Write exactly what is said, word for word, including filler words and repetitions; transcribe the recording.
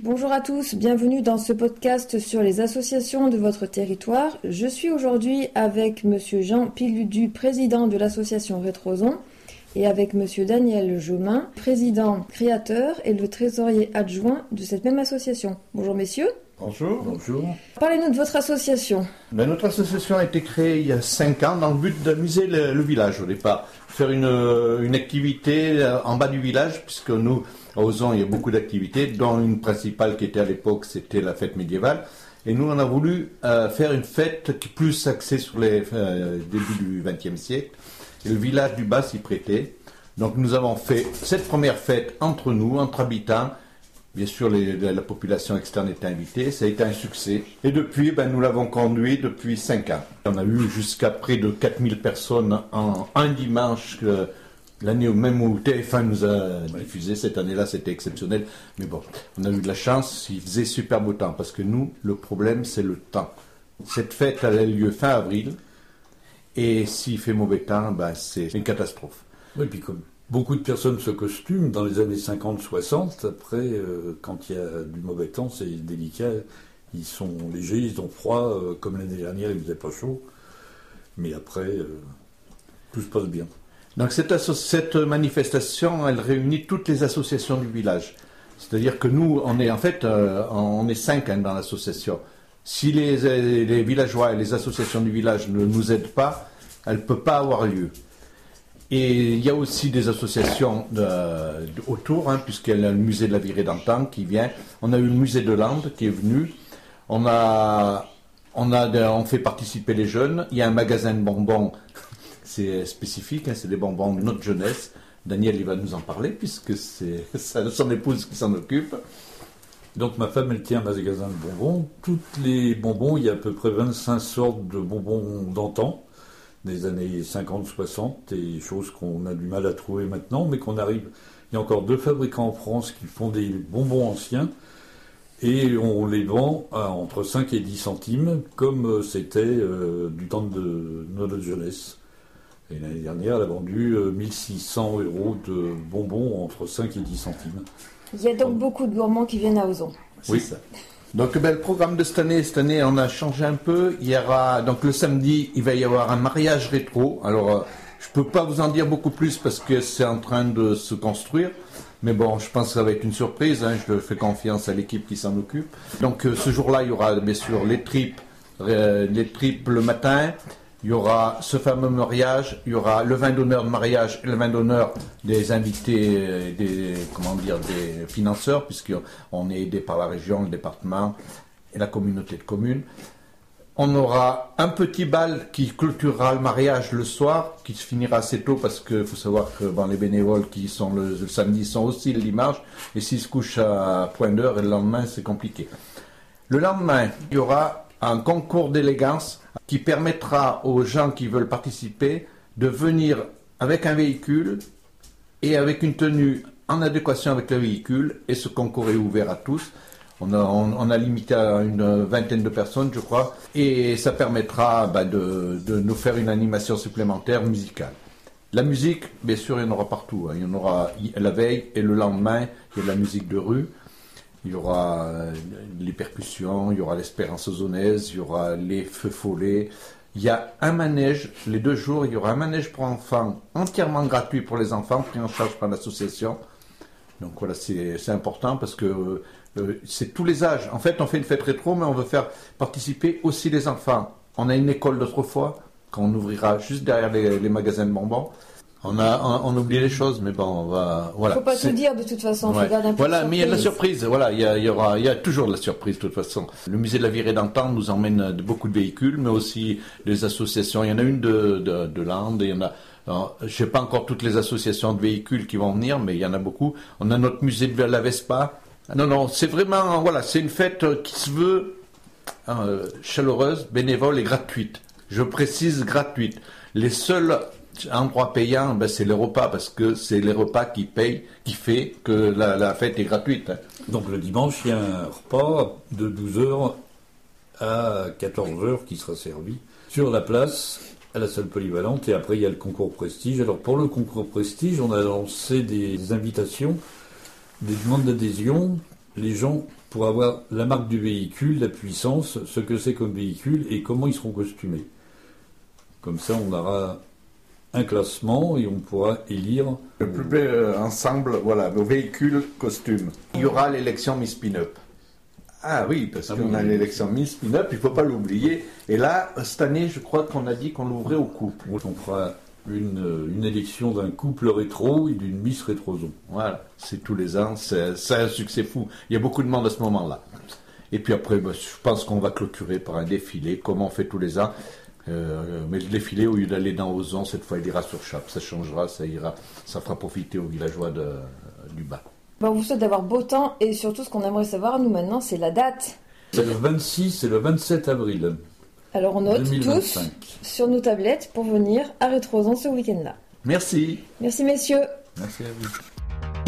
Bonjour à tous, bienvenue dans ce podcast sur les associations de votre territoire. Je suis aujourd'hui avec Monsieur Jean Piludu, président de l'association Rétroson, et avec Monsieur Daniel Jomain, président créateur et le trésorier adjoint de cette même association. Bonjour messieurs. Bonjour. Bonjour. Parlez-nous de votre association. Ben, notre association a été créée il y a cinq ans dans le but d'amuser le, le village au départ. Faire une, une activité en bas du village, puisque nous, à Ozon, il y a beaucoup d'activités, dont une principale qui était à l'époque, c'était la fête médiévale. Et nous, on a voulu euh, faire une fête qui est plus axée sur les euh, débuts du vingtième siècle. Et le village du bas s'y prêtait. Donc nous avons fait cette première fête entre nous, entre habitants. Bien sûr, les, la population externe était invitée, ça a été un succès. Et depuis, ben, nous l'avons conduit depuis cinq ans. On a eu jusqu'à près de quatre mille personnes en un dimanche, euh, l'année même où T F un nous a diffusé. Cette année-là, c'était exceptionnel. Mais bon, on a eu de la chance, il faisait super beau temps. Parce que nous, le problème, c'est le temps. Cette fête, elle a lieu fin avril. Et s'il fait mauvais temps, ben, c'est une catastrophe. Oui, puis comme beaucoup de personnes se costument dans les années cinquante soixante, après, euh, quand il y a du mauvais temps, c'est délicat. Ils sont légers, ils ont froid, euh, comme l'année dernière, il faisait pas chaud. Mais après, euh, tout se passe bien. Donc cette, asso- cette manifestation, elle réunit toutes les associations du village. C'est-à-dire que nous, on est en fait, euh, on est cinq hein, dans l'association. Si les, les villageois et les associations du village ne nous aident pas, elle ne peut pas avoir lieu. Et il y a aussi des associations de, de, autour, hein, puisqu'il y a le musée de la Virée d'antan qui vient. On a eu le musée de Landes qui est venu. On a, on a, on fait participer les jeunes. Il y a un magasin de bonbons, c'est spécifique, hein, c'est des bonbons de notre jeunesse. Daniel, il va nous en parler, puisque c'est son épouse qui s'en occupe. Donc ma femme, elle tient un magasin de bonbons. Toutes les bonbons, il y a à peu près vingt-cinq sortes de bonbons d'antan, des années cinquante soixante, et choses qu'on a du mal à trouver maintenant, mais qu'on arrive. Il y a encore deux fabricants en France qui font des bonbons anciens, et on les vend à entre cinq et dix centimes, comme c'était euh, du temps de, de notre jeunesse. Et l'année dernière, elle a vendu euh, mille six cents euros de bonbons entre cinq et dix centimes. Il y a donc beaucoup de gourmands qui viennent à Ozon. Oui, ça. Donc ben, le programme de cette année, cette année on a changé un peu. Il y aura donc le samedi, il va y avoir un mariage rétro. Alors euh, je peux pas vous en dire beaucoup plus parce que c'est en train de se construire. Mais bon, je pense que ça va être une surprise. Hein, je fais confiance à l'équipe qui s'en occupe. Donc euh, ce jour-là, il y aura bien sûr les tripes, euh, les tripes le matin. Il y aura ce fameux mariage, il y aura le vin d'honneur de mariage et le vin d'honneur des invités, des, comment dire, des financeurs, puisqu'on est aidé par la région, le département et la communauté de communes. On aura un petit bal qui clôturera le mariage le soir, qui se finira assez tôt, parce qu'il faut savoir que bon, les bénévoles qui sont le, le samedi sont aussi le dimanche, et s'ils se couchent à point d'heure, et le lendemain, c'est compliqué. Le lendemain, il y aura un concours d'élégance qui permettra aux gens qui veulent participer de venir avec un véhicule et avec une tenue en adéquation avec le véhicule, et ce concours est ouvert à tous. On a, on, on a limité à une vingtaine de personnes, je crois, et ça permettra bah, de, de nous faire une animation supplémentaire musicale. La musique, bien sûr, il y en aura partout. Hein. Il y en aura la veille et le lendemain, il y a de la musique de rue. Il y aura les percussions, il y aura l'espérance ozonnaise, il y aura les feux follets. Il y a un manège, les deux jours, il y aura un manège pour enfants entièrement gratuit pour les enfants, pris en charge par l'association. Donc voilà, c'est, c'est important parce que euh, c'est tous les âges. En fait, on fait une fête rétro, mais on veut faire participer aussi les enfants. On a une école d'autrefois, qu'on ouvrira juste derrière les, les magasins de bonbons. On a, on, on oublie les choses, mais bon, on va, voilà. Faut pas c'est... tout dire de toute façon, ouais. faut garder un peu Voilà, de mais il y a de la surprise. surprise, voilà, il y a, il y aura, il y a toujours de la surprise de toute façon. Le musée de la Virée d'antan nous emmène de beaucoup de véhicules, mais aussi des associations. Il y en a une de, de, de Landes, et il y en a, alors, je sais pas encore toutes les associations de véhicules qui vont venir, mais il y en a beaucoup. On a notre musée de la Vespa. Non, non, c'est vraiment, voilà, c'est une fête qui se veut euh, chaleureuse, bénévole et gratuite. Je précise gratuite. Les seuls endroits payants, ben, c'est les repas, parce que c'est les repas qui payent, qui fait que la, la fête est gratuite. Donc le dimanche, il y a un repas de douze heures à quatorze heures qui sera servi sur la place à la salle polyvalente, et après il y a le concours prestige. Alors pour le concours prestige, on a lancé des invitations, des demandes d'adhésion les gens pour avoir la marque du véhicule, la puissance, ce que c'est comme véhicule et comment ils seront costumés. Comme ça, on aura un classement et on pourra élire le plus bel euh, ensemble, voilà, nos véhicules, costumes. Il y aura l'élection Miss Pin-Up. Ah oui, parce Ah qu'on oui, a oui. l'élection Miss Pin-Up, il ne faut pas l'oublier. Et là, cette année, je crois qu'on a dit qu'on l'ouvrait au couple. On fera une, une élection d'un couple rétro et d'une Miss Rétroson. Voilà, c'est tous les ans, c'est c'est un succès fou. Il y a beaucoup de monde à ce moment-là. Et puis après, bah, je pense qu'on va clôturer par un défilé, comme on fait tous les ans. Euh, mais le défilé, au lieu d'aller dans Ozon, cette fois, il ira sur Chape. Ça changera, ça ira, ça fera profiter aux villageois de, du bas. Bon, on vous souhaite d'avoir beau temps et surtout ce qu'on aimerait savoir, nous maintenant, c'est la date. C'est le vingt-six et le vingt-sept avril Alors on note deux mille tous vingt-cinq. sur nos tablettes pour venir à Rétroson ce week-end-là. Merci. Merci messieurs. Merci à vous.